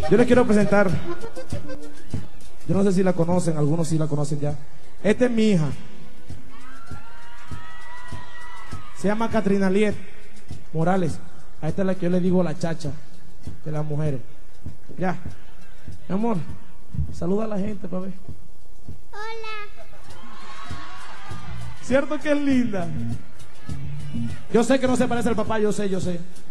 Yo les quiero presentar. Yo no sé si la conocen, algunos sí la conocen ya. Esta es mi hija. Se llama Catrina Liet Morales. A esta es la que yo le digo la chacha de las mujeres. Ya. Mi amor, saluda a la gente para ver. Hola. ¿Cierto que es linda? Yo sé que no se parece al papá, yo sé.